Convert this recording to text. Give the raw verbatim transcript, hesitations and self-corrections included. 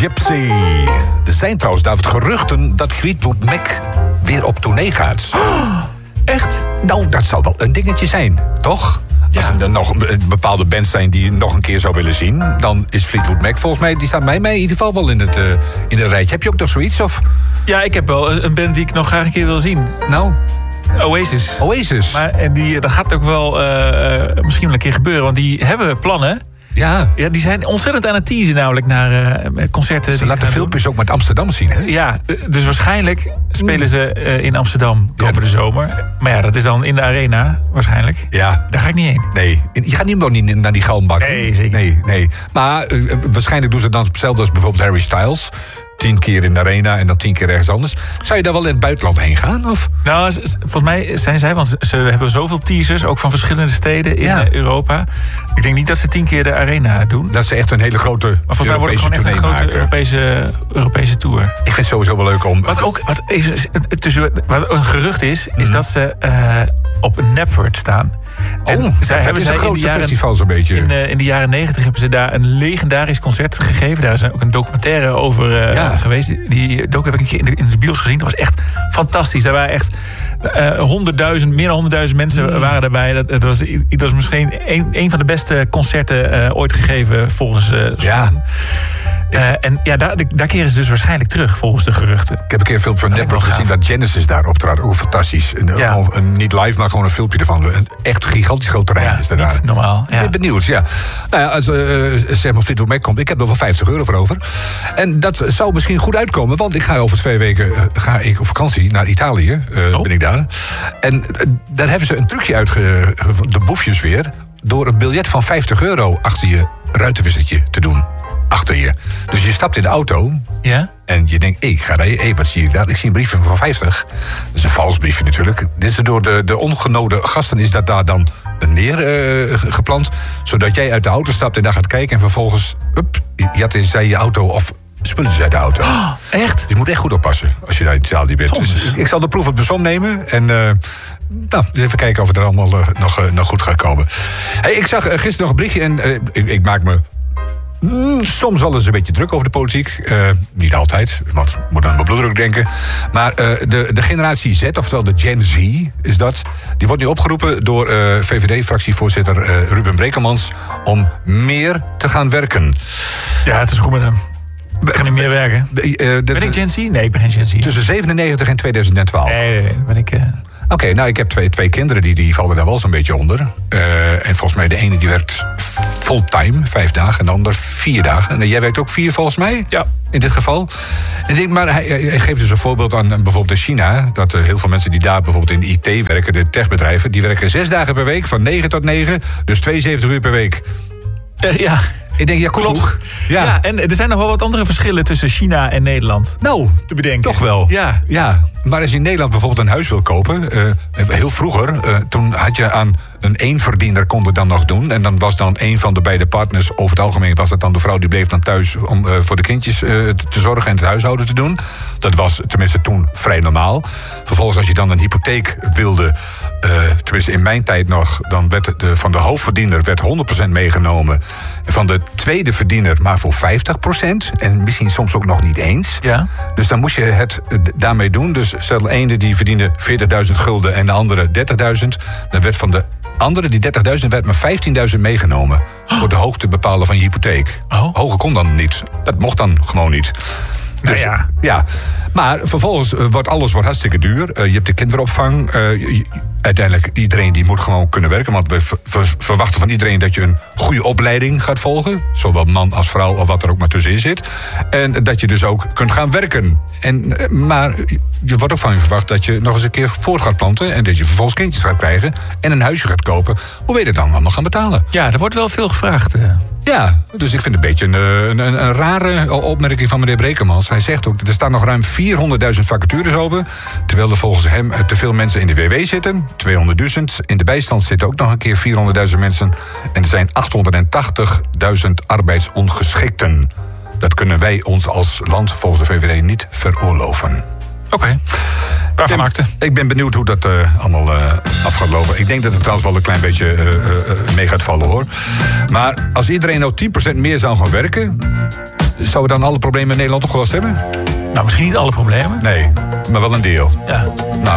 Gypsy. Er zijn trouwens, David, geruchten dat Fleetwood Mac weer op tournee gaat. Oh, echt? Nou, dat zou wel een dingetje zijn, toch? Ja. Als er nog een bepaalde bands zijn die je nog een keer zou willen zien, dan is Fleetwood Mac volgens mij, die staat mij, mij in ieder geval wel in het, uh, in het rijtje. Heb je ook nog zoiets? Of? Ja, ik heb wel een band die ik nog graag een keer wil zien. Nou? Oasis. Oasis. Maar en die, dat gaat ook wel uh, uh, misschien wel een keer gebeuren, want die hebben plannen. Ja. Ja, die zijn ontzettend aan het teasen namelijk naar uh, concerten. Ze laten filmpjes ook met Amsterdam zien, hè? Ja, dus waarschijnlijk spelen ze uh, in Amsterdam komende ja. zomer. Maar ja, dat is dan in de arena waarschijnlijk. Ja. Daar ga ik niet heen. Nee, je gaat niet nog niet naar die galmbak. Nee, zeker Nee, nee. Maar uh, waarschijnlijk doen ze dan hetzelfde als bijvoorbeeld Harry Styles. Tien keer in de arena en dan tien keer ergens anders. Zou je daar wel in het buitenland heen gaan? Of? Nou, volgens mij zijn zij, want ze hebben zoveel teasers, ook van verschillende steden in ja. Europa. Ik denk niet dat ze tien keer de arena doen. Dat ze echt een hele grote maar volgens mij wordt het gewoon echt een grote maken. Europese, Europese tour. Ik vind het sowieso wel leuk om... Wat ook wat is, tussen, wat een gerucht is, is mm. dat ze uh, op Napword staan. En oh, zij dat hebben is een grootste festival zo'n beetje. In, uh, in de jaren negentig hebben ze daar een legendarisch concert gegeven. Daar is ook een documentaire over uh, ja. geweest. Die docu heb ik een keer in de, in de bios gezien. Dat was echt fantastisch. Daar waren echt uh, honderdduizend, meer dan honderdduizend mensen mm. waren daarbij. Dat, dat, was, dat was misschien een, een van de beste concerten uh, ooit gegeven volgens uh, ja. Uh, en ja, daar, daar keren ze dus waarschijnlijk terug, volgens de geruchten. Ik heb een keer een film van Network gezien dat Genesis daar optrad. Ook fantastisch. Een, ja. een, een, niet live, maar gewoon een filmpje ervan. Een echt gigantisch groot terrein ja, is daar. Niet normaal. Ja. Ik ben benieuwd, ja. Nou ja, als uh, zeg maar Fleetwood Mac komt, ik heb er wel vijftig euro voor over. En dat zou misschien goed uitkomen, want ik ga over twee weken uh, ga ik op vakantie naar Italië. Uh, oh. Ben ik daar. En uh, daar hebben ze een trucje uitge... de boefjes weer, door een biljet van vijftig euro achter je ruitenwissertje te doen. Achter je. Dus je stapt in de auto. Ja? En je denkt, ik ga rijden. Hé, wat zie ik daar? Ik zie een briefje van vijftig. Dat is een vals briefje natuurlijk. Dit is door de, de ongenode gasten is dat daar dan neer uh, geplant. Zodat jij uit de auto stapt en daar gaat kijken. En vervolgens, up, je had in zij je auto of spullen uit de auto. Oh, echt? Dus je moet echt goed oppassen als je daar in Italië bent. Dus ik zal de proef op de som nemen. En uh, nou, even kijken of het er allemaal uh, nog, uh, nog goed gaat komen. Hey, ik zag uh, gisteren nog een berichtje en uh, ik, ik maak me... Mm, soms wel eens een beetje druk over de politiek. Uh, niet altijd, want ik moet aan mijn bloeddruk denken. Maar uh, de, de generatie Z, oftewel de Gen Z, is dat. Die wordt nu opgeroepen door uh, V V D-fractievoorzitter uh, Ruben Brekelmans om meer te gaan werken. Ja, het is goed met hem. Ik ga niet meer werken. Uh, uh, ben ik Gen Z? Nee, ik ben geen Gen Z. Tussen zevenennegentig en tweeduizend twaalf. Nee, nee, nee ben ik... Uh... Oké, okay, nou, ik heb twee, twee kinderen, die, die vallen daar wel zo'n beetje onder. Uh, en volgens mij de ene die werkt fulltime, vijf dagen, en de ander vier dagen. En jij werkt ook vier volgens mij? Ja. In dit geval. En denk, maar hij, hij geeft dus een voorbeeld aan bijvoorbeeld in China. Dat uh, heel veel mensen die daar bijvoorbeeld in de I T werken, de techbedrijven, die werken zes dagen per week, van negen tot negen, dus tweeënzeventig uur per week. Uh, ja. Ik denk, ja, klopt. Ja. ja, en er zijn nog wel wat andere verschillen tussen China en Nederland. Nou, te bedenken. Toch wel. Ja. ja. Maar als je in Nederland bijvoorbeeld een huis wil kopen, uh, heel vroeger, uh, toen had je aan een eenverdiener kon het dan nog doen. En dan was dan een van de beide partners, over het algemeen was dat dan de vrouw, die bleef dan thuis om uh, voor de kindjes uh, te zorgen en het huishouden te doen. Dat was tenminste toen vrij normaal. Vervolgens als je dan een hypotheek wilde, uh, tenminste in mijn tijd nog, dan werd de, van de hoofdverdiener werd honderd procent meegenomen. Van de tweede verdiener maar voor vijftig procent. En misschien soms ook nog niet eens. Ja. Dus dan moest je het daarmee doen. Dus stel de ene die verdiende veertigduizend gulden en de andere dertigduizend. Dan werd van de andere, die dertigduizend, werd maar vijftienduizend meegenomen. Oh. Voor de hoogte bepalen van je hypotheek. Oh. Hoger kon dan niet. Dat mocht dan gewoon niet. Dus, nou ja. ja. Maar vervolgens uh, wordt alles wordt hartstikke duur. Uh, je hebt de kinderopvang. Uh, je, uiteindelijk, iedereen die moet gewoon kunnen werken. Want we ver, ver, verwachten van iedereen dat je een goede opleiding gaat volgen. Zowel man als vrouw of wat er ook maar tussenin zit. En dat je dus ook kunt gaan werken. En, uh, maar je wordt ook van je verwacht dat je nog eens een keer voort gaat planten. En dat je vervolgens kindjes gaat krijgen. En een huisje gaat kopen. Hoe weet je het dan allemaal gaan betalen? Ja, er wordt wel veel gevraagd. Uh. Ja, dus ik vind het een beetje een, een, een rare opmerking van meneer Brekelmans. Hij zegt ook, er staan nog ruim vierhonderdduizend vacatures open. Terwijl er volgens hem te veel mensen in de W W zitten. tweehonderdduizend. In de bijstand zitten ook nog een keer vierhonderdduizend mensen. En er zijn achthonderdtachtigduizend arbeidsongeschikten. Dat kunnen wij ons als land volgens de V V D niet veroorloven. Oké. Okay. Waarvan maakte? Ik ben benieuwd hoe dat uh, allemaal uh, af gaat lopen. Ik denk dat het trouwens wel een klein beetje uh, uh, mee gaat vallen, hoor. Maar als iedereen nou tien procent meer zou gaan werken, zouden we dan alle problemen in Nederland opgelost hebben? Nou, misschien niet alle problemen. Nee, maar wel een deel. Ja. Nou,